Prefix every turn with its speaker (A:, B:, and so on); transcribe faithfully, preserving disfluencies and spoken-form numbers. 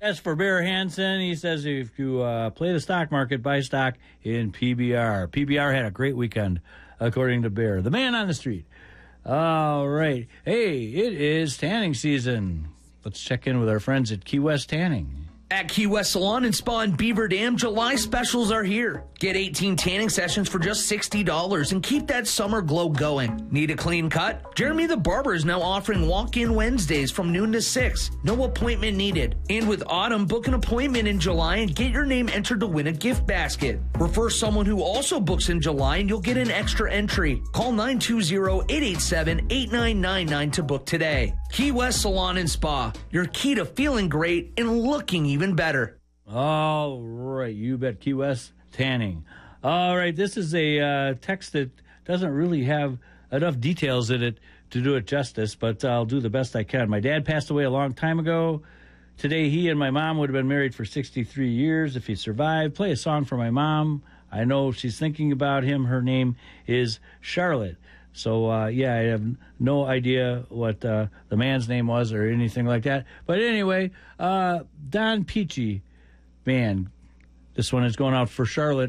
A: As for Bear Hansen, he says if you uh, play the stock market, buy stock in P B R. P B R had a great weekend, according to Bear. The man on the street. All right. Hey, it is tanning season. Let's check in with our friends at Key West Tanning.
B: At Key West Salon and Spa in Beaver Dam, July specials are here. Get eighteen tanning sessions for just sixty dollars and keep that summer glow going. Need a clean cut? Jeremy the Barber is now offering walk-in Wednesdays from noon to six. No appointment needed. And with Autumn, book an appointment in July and get your name entered to win a gift basket. Refer someone who also books in July and you'll get an extra entry. Call nine two zero, eight eight seven, eight nine nine nine to book today. Key West Salon and Spa, your key to feeling great and looking even better.
A: All right, you bet. Key West Tanning. All right, this is a uh, text that doesn't really have enough details in it to do it justice, but I'll do the best I can. My dad passed away a long time ago. Today, he and my mom would have been married for sixty-three years if he survived. Play a song for my mom. I know she's thinking about him. Her name is Charlotte. So, uh, yeah, I have no idea what uh, the man's name was or anything like that. But anyway, uh, Don Peachy, man, this one is going out for Charlotte.